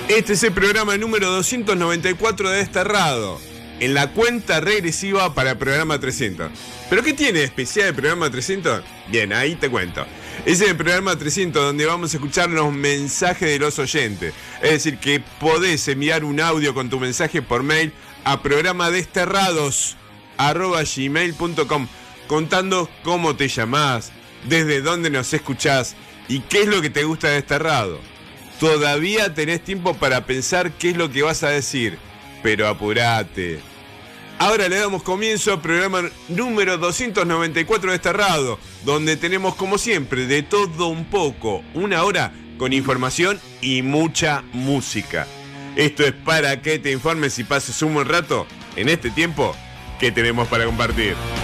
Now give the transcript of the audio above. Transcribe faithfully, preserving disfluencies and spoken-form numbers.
Este es el programa número doscientos noventa y cuatro de Desterrado, en la cuenta regresiva para el programa trescientos. ¿Pero qué tiene de especial el programa trescientos? Bien, ahí te cuento. Es el programa trescientos donde vamos a escuchar los mensajes de los oyentes. Es decir, que podés enviar un audio con tu mensaje por mail a programa desterrados arroba gmail punto com contando cómo te llamás, desde dónde nos escuchás y qué es lo que te gusta de Desterrado. Todavía tenés tiempo para pensar qué es lo que vas a decir, pero apurate. Ahora le damos comienzo al programa número doscientos noventa y cuatro de Desterrado, donde tenemos como siempre de todo un poco, una hora con información y mucha música. Esto es para que te informes y pases un buen rato en este tiempo que tenemos para compartir.